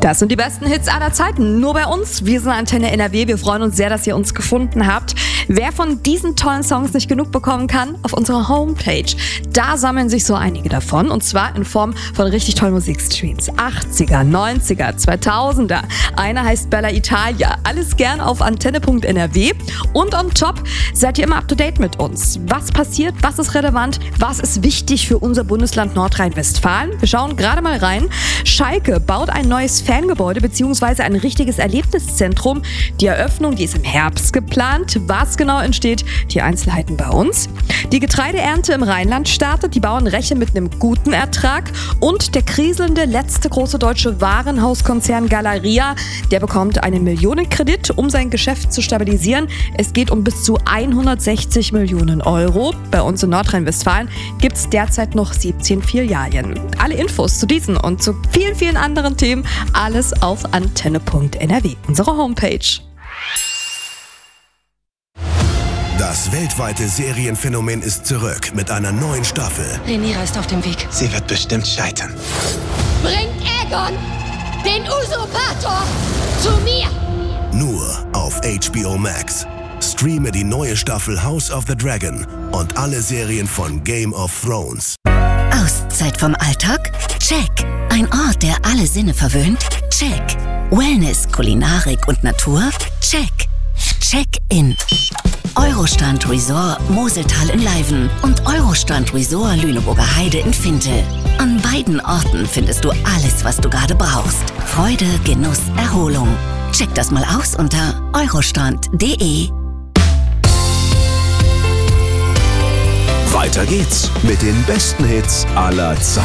Das sind die besten Hits aller Zeiten, nur bei uns. Wir sind Antenne NRW, wir freuen uns sehr, dass ihr uns gefunden habt. Wer von diesen tollen Songs nicht genug bekommen kann, auf unserer Homepage. Da sammeln sich so einige davon, und zwar in Form von richtig tollen Musikstreams. 80er, 90er, 2000er. Einer heißt Bella Italia. Alles gern auf antenne.nrw. Und on top seid ihr immer up to date mit uns. Was passiert, was ist relevant, was ist wichtig für unser Bundesland Nordrhein-Westfalen? Wir schauen gerade mal rein. Schalke baut ein neues Fangebäude bzw. ein richtiges Erlebniszentrum. Die Eröffnung, die ist im Herbst geplant. Was genau entsteht, die Einzelheiten bei uns. Die Getreideernte im Rheinland startet. Die Bauern rechnen mit einem guten Ertrag. Und der kriselnde letzte große deutsche Warenhauskonzern Galeria, der bekommt einen Millionenkredit, um sein Geschäft zu stabilisieren. Es geht um bis zu 160 Millionen Euro. Bei uns in Nordrhein-Westfalen gibt es derzeit noch 17 Filialien. Alle Infos zu diesen und zu vielen, vielen anderen Themen, alles auf antenne.nrw, unsere Homepage. Das weltweite Serienphänomen ist zurück mit einer neuen Staffel. Rhaenyra ist auf dem Weg. Sie wird bestimmt scheitern. Bringt Aegon, den Usurpator, zu mir! Nur auf HBO Max. Streame die neue Staffel House of the Dragon und alle Serien von Game of Thrones. Auszeit vom Alltag? Check. Ein Ort, der alle Sinne verwöhnt? Check. Wellness, Kulinarik und Natur? Check. Check-in. Eurostrand Resort Moseltal in Leiven und Eurostrand Resort Lüneburger Heide in Finte. An beiden Orten findest du alles, was du gerade brauchst. Freude, Genuss, Erholung. Check das mal aus unter eurostrand.de. Weiter geht's mit den besten Hits aller Zeiten.